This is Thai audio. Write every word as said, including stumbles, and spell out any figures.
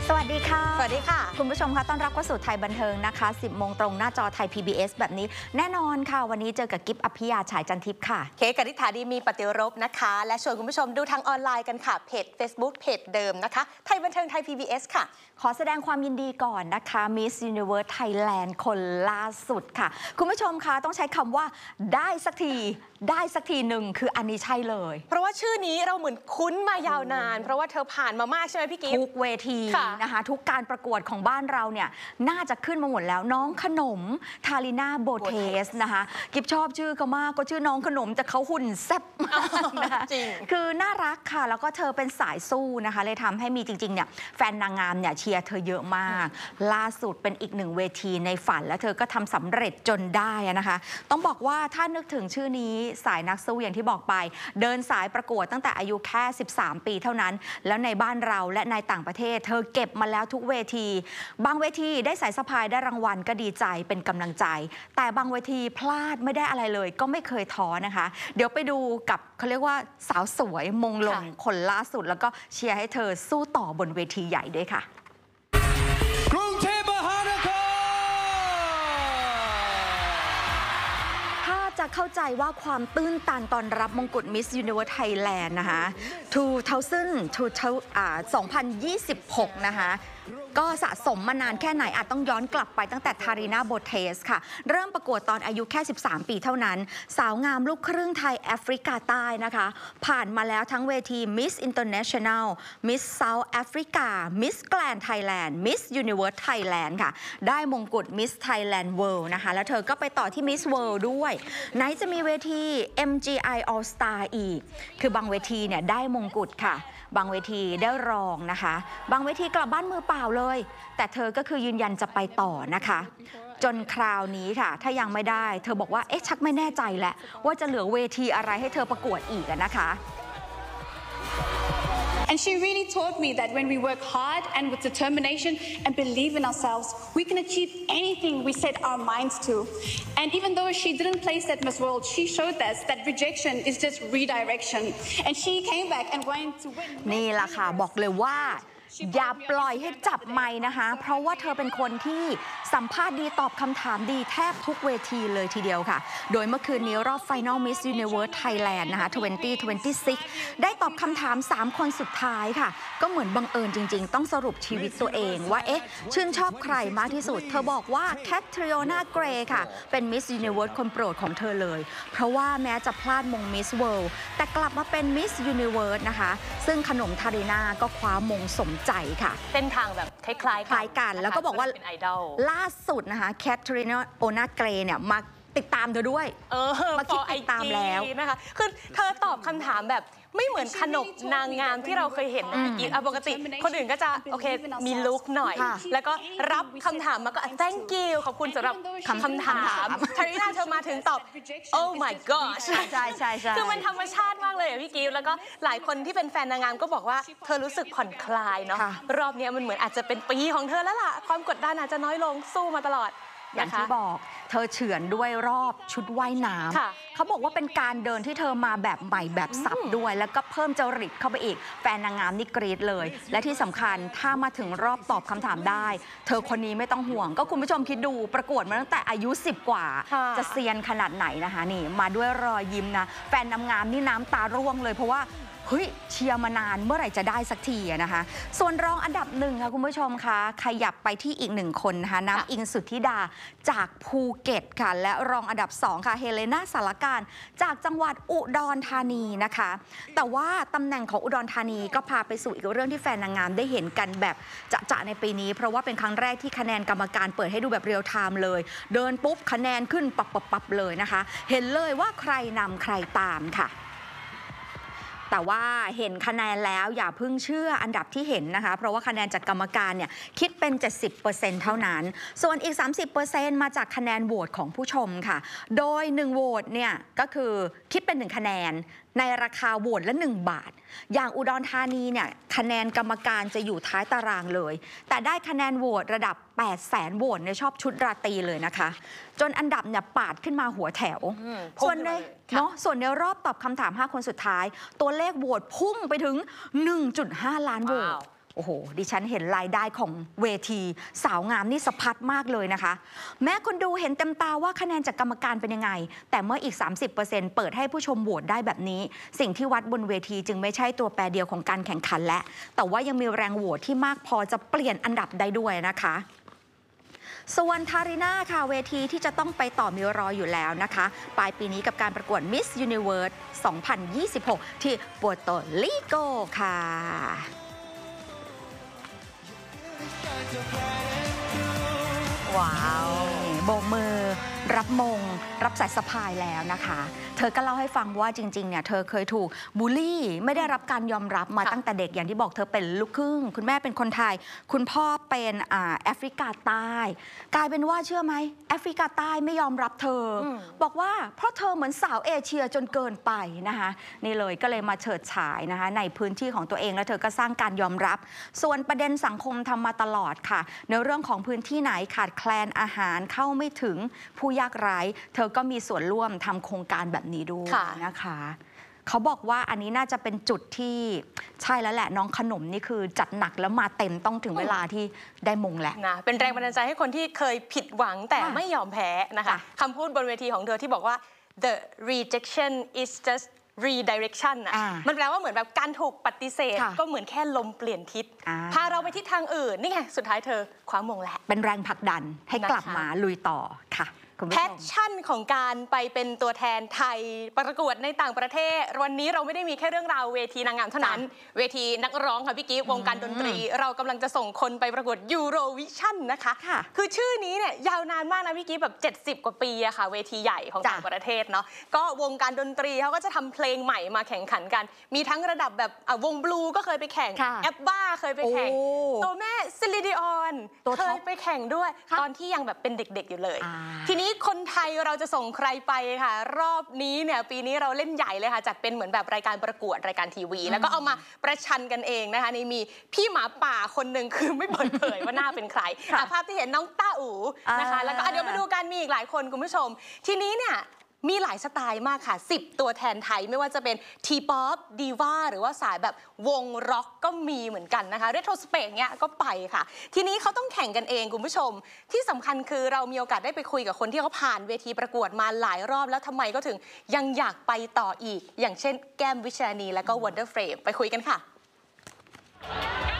สวัสดีค่ะสวัสดีค่ะคุณผู้ชมคะต้อนรับเข้าสู่ไทยบันเทิงนะคะสิบโมงตรงหน้าจอไทย พี บี เอส แบบนี้แน่นอนค่ะวันนี้เจอกับกิฟต์อภิยาฉายจันทิพย์ค่ะเคกนิษฐาดีมีปฏิรบนะคะและชวนคุณผู้ชมดูทางออนไลน์กันค่ะเพจ Facebook เพจเดิมนะคะไทยบันเทิงไทย พี บี เอส ค่ะขอแสดงความยินดีก่อนนะคะ Miss Universe Thailand คนล่าสุดค่ะคุณผู้ชมคะต้องใช้คำว่าได้สักทีได้สักทีหนึ่งคืออันนี้ใช่เลยเพราะว่าชื่อนี้เราเหมือนคุ้นมายาวนานเพราะว่าเธอผ่านมามากใช่ไหมพี่กิ๊ฟทุกเวทีนะคะทุกการประกวดของบ้านเราเนี่ยน่าจะขึ้นมาหมดแล้วน้องขนมทาริน่าโบเทสนะคะกิฟชอบชื่อเขามากก็ชื่อน้องขนมแต่เขาหุ่นแซ่บมากนะคะคือน่ารักค่ะแล้วก็เธอเป็นสายสู้นะคะเลยทำให้มีจริงๆเนี่ยแฟนนางงามเนี่ยเชียร์เธอเยอะมากล่าสุดเป็นอีกหนึ่งเวทีในฝันและเธอก็ทำสำเร็จจนได้นะคะต้องบอกว่าถ้านึกถึงชื่อนี้สายนักสู้อย่างที่บอกไปเดินสายประกวดตั้งแต่อายุแค่สิบสามปีเท่านั้นแล้วในบ้านเราและในต่างประเทศเธอเก็บมาแล้วทุกเวทีบางเวทีได้สายสะพายได้รางวัลก็ดีใจเป็นกำลังใจแต่บางเวทีพลาดไม่ได้อะไรเลยก็ไม่เคยท้อนะคะเดี๋ยวไปดูกับเขาเรียกว่าสาวสวยมงลงคนล่าสุดแล้วก็เชียร์ให้เธอสู้ต่อบนเวทีใหญ่ด้วยค่ะกรุงเทพมหานครถ้าจะเข้าใจว่าความตื้นตันตอนรับมงกุฎ Miss Universe Thailand นะคะสองพันยี่สิบหกนะคะก็สะสมมานานแค่ไหนอาจต้องย้อนกลับไปตั้งแต่ทาริน่าโบเทสค่ะเริ่มประกวดตอนอายุแค่สิบสามปีเท่านั้นสาวงามลูกครึ่งไทยแอฟริกาใต้นะคะผ่านมาแล้วทั้งเวที Miss International Miss South Africa Miss Grand Thailand Miss Universe Thailand ค่ะได้มงกุฎ Miss Thailand World นะคะแล้วเธอก็ไปต่อที่ Miss World ด้วยไหนจะมีเวที เอ็ม จี ไอ All Star อีกคือบางเวทีเนี่ยได้มงกุฎค่ะบางเวทีได้รองนะคะบางเวทีกลับบ้านมือเปล่าเลยแต่เธอก็คือยืนยันจะไปต่อนะคะจนคราวนี้ค่ะถ้ายังไม่ได้เธอบอกว่าเอ๊ะชักไม่แน่ใจแหละว่าจะเหลือเวทีอะไรให้เธอประกวดอีกนะคะ And she really taught me that when we work hard and with determination and believe in ourselves, we can achieve anything we set our minds to. And even though she didn't place that Miss World, she showed us that rejection is just redirection. And she came back and went to win. นี่ล่ะค่ะบอกเลยว่าอย่าปล่อยให้จับไมค์นะคะเพราะว่าเธอเป็นคนที่สัมภาษณ์ดีตอบคำถามดีแทบทุกเวทีเลยทีเดียวค่ะโดยเมื่อคืนนี้รอบ Final Miss Universe Thailand นะคะสองพันยี่สิบหกได้ตอบคำถามสามคนสุดท้ายค่ะก็เหมือนบังเอิญจริงๆต้องสรุปชีวิตตัวเองว่าเอ๊ะชื่นชอบใครมากที่สุดเธอบอกว่าแคทริโอนาเกรย์ค่ะเป็น Miss Universe คนโปรดของเธอเลยเพราะว่าแม้จะพลาดมง Miss World แต่กลับมาเป็น Miss Universe นะคะซึ่งขนมทาริน่าก็คว้ามงสมใจค่ะเส้นทางแบบคล้ายๆคล้ายกันแล้วก็บอกว่าเป็นไอดอลล่าสุดนะคะแคทริโอนาเกรย์เนี่ยมาติดตามเธอด้วยเออมาคิดติดตามแล้วนะคะคือเธอตอบคำถามแบบไม่เหมือนขนมนางงามที่เราเคยเห็นนะอีกปกติคนอื่นก็จะโอเคมีลุคหน่อยแล้วก็รับคำถามมาก็ thank you ขอบคุณสำหรับคำถามทาริน่าเธอมาถึงตอบ oh my gosh ใช่ใช่ใช่คือมันธรรมชาติมากเลยพี่กิฟต์แล้วก็หลายคนที่เป็นแฟนนางงามก็บอกว่าเธอรู้สึกผ่อนคลายเนาะรอบนี้มันเหมือนอาจจะเป็นปีของเธอแล้วล่ะความกดดันอาจจะน้อยลงสู้มาตลอดอย่างที่บอกเธอเฉือนด้วยรอบชุดว่ายน้ำเขาบอกว่าเป็นการเดินที่เธอมาแบบใหม่แบบสับด้วยแล้วก็เพิ่มจริตเข้าไปอีกแฟนนางงามนี่กรี๊ดเลยและที่สำคัญถ้ามาถึงรอบตอบคำถามได้เธอคนนี้ไม่ต้องห่วงก็คุณผู้ชมคิดดูประกวดมาตั้งแต่อายุสิบกว่าจะเซียนขนาดไหนนะคะนี่มาด้วยรอยยิ้มนะแฟนนางงามนี่น้ำตาร่วงเลยเพราะว่าเฮ้ยเชียร์มานานเมื่อไหร่จะได้สักทีนะคะส่วนรองอันดับหนึ่งค่ะคุณผู้ชมคะขยับไปที่อีกหนึ่งคนนะคะน้ำอิงสุทธิดาจากภูเก็ตค่ะและรองอันดับสองค่ะเฮเลนาสารการจากจังหวัดอุดรธานีนะคะแต่ว่าตำแหน่งของอุดรธานีก็พาไปสู่อีกเรื่องที่แฟนนางงามได้เห็นกันแบบจะๆในปีนี้เพราะว่าเป็นครั้งแรกที่คะแนนกรรมการเปิดให้ดูแบบเรียลไทม์เลยเดินปุ๊บคะแนนขึ้นปับๆๆเลยนะคะเห็นเลยว่าใครนำใครตามค่ะแต่ว่าเห็นคะแนนแล้วอย่าเพิ่งเชื่ออันดับที่เห็นนะคะเพราะว่าคะแนนจากกรรมการเนี่ยคิดเป็น เจ็ดสิบเปอร์เซ็นต์ เท่านั้นส่วนอีก สามสิบเปอร์เซ็นต์ มาจากคะแนนโหวตของผู้ชมค่ะโดยหนึ่งโหวตเนี่ยก็คือคิดเป็นหนึ่งคะแนนในราคาโหวตละหนึ่งบาทอย่างอุดรธานีเนี่ยคะแนนกรรมการจะอยู่ท้ายตารางเลยแต่ได้คะแนนโหวตระดับแปดแสนโหวตในชอบชุดราตรีเลยนะคะจนอันดับเนี่ยปาดขึ้นมาหัวแถวส่วนในเนาะส่วนในรอบตอบคำถามห้าคนสุดท้ายตัวเลขโหวตพุ่งไปถึง หนึ่งจุดห้า ล้านโหวตโอ้โหดิฉันเห็นรายได้ของเวทีสาวงามนี่สะพัดมากเลยนะคะ แม้คนดูเห็นเต็มตาว่าคะแนนจากกรรมการเป็นยังไงแต่เมื่ออีก สามสิบเปอร์เซ็นต์ เปิดให้ผู้ชมโหวตได้แบบนี้สิ่งที่วัดบนเวทีจึงไม่ใช่ตัวแปรเดียวของการแข่งขันและแต่ว่ายังมีแรงโหวตที่มากพอจะเปลี่ยนอันดับได้ด้วยนะคะส่วนทาริน่าค่ะเวทีที่จะต้องไปต่อมีรออยู่แล้วนะคะปลายปีนี้กับการประกวด Miss Universe สองพันยี่สิบหก ที่ปัวโตริโกค่ะว้าวโบกมือรับมงรับสายสะพายแล้วนะคะเธอก็เล่าให้ฟังว่าจริงๆเนี่ยเธอเคยถูกบูลลี่ไม่ได้รับการยอมรับมาตั้งแต่เด็กอย่างที่บอกเธอเป็นลูกครึ่งคุณแม่เป็นคนไทยคุณพ่อเป็นอ่าแอฟริกาใต้กลายเป็นว่าเชื่อไหมแอฟริกาใต้ไม่ยอมรับเธอบอกว่าเพราะเธอเหมือนสาวเอเชียจนเกินไปนะคะนี่เลยก็เลยมาเฉิดฉายนะคะในพื้นที่ของตัวเองแล้วเธอก็สร้างการยอมรับส่วนประเด็นสังคมทำมาตลอดค่ะในเรื่องของพื้นที่ไหนขาดแคลนอาหารเข้าไม่ถึงผู้ยากไร้เธอก็มีส่วนร่วมทำโครงการแบบนี้ด้วยนะคะเขาบอกว่าอันนี้น่าจะเป็นจุดที่ใช่แล้วแหละน้องขนมนี่คือจัดหนักแล้วมาเต็มต้องถึงเวลาที่ได้มงแหละนะเป็นแรงบันดาลใจให้คนที่เคยผิดหวังแต่ไม่ยอมแพ้นะคะคำพูดบนเวทีของเธอที่บอกว่า the rejection is just redirection อ่ะมันแปลว่าเหมือนแบบการถูกปฏิเสธก็เหมือนแค่ลมเปลี่ยนทิศพาเราไปทิศทางอื่นนี่ไงสุดท้ายเธอคว้ามงแหละเป็นแรงผลักดันให้กลับมาลุยต่อค่ะแพชชั่นของการไปเป็นตัวแทนไทยประกวดในต่างประเทศวันนี้เราไม่ได้มีแค่เรื่องราวเวทีนางงามเท่านั้นเวทีนักร้องค่ะพี่กิ๊ฟวงการดนตรีเรากำลังจะส่งคนไปประกวดยูโรวิชั่นนะคะคือชื่อนี้เนี่ยยาวนานมากนะพี่กิ๊ฟแบบเจ็ดสิบกว่าปีอะค่ะเวทีใหญ่ของต่างประเทศเนาะก็วงการดนตรีเขาก็จะทำเพลงใหม่มาแข่งขันกันมีทั้งระดับแบบวงบลูก็เคยไปแข่งแอปบ้าเคยไปแข่งตัวแม่ซิลิดิออนเคยไปแข่งด้วยตอนที่ยังแบบเป็นเด็กๆอยู่เลยทีนี้คนไทยเราจะส่งใครไปค่ะรอบนี้เนี่ยปีนี้เราเล่นใหญ่เลยค่ะจัดเป็นเหมือนแบบรายการประกวดรายการทีวีแล้วก็เอามาประชันกันเองนะคะนี่มีพี่หมาป่าคนหนึ่งคือไม่เปิดเผยว่าหน้าเป็นใครภาพที่เห็นน้องต้าอู๋นะคะแล้วก็เดี๋ยวมาดูกันมีอีกหลายคนคุณผู้ชมทีนี้เนี่ยมีหลายสไตล์มากค่ะสิบตัวแทนไทยไม่ว่าจะเป็นทีป๊อปดีว่าหรือว่าสายแบบวงร็อกก็มีเหมือนกันนะคะเรโทรสเปกเนี้ยก็ไปค่ะทีนี้เขาต้องแข่งกันเองคุณผู้ชมที่สำคัญคือเรามีโอกาสได้ไปคุยกับคนที่เขาผ่านเวทีประกวดมาหลายรอบแล้วทำไมก็ถึงยังอยากไปต่ออีกอย่างเช่นแก้มวิชญานีและก็วันเดอร์เฟรมไปคุยกันค่ะ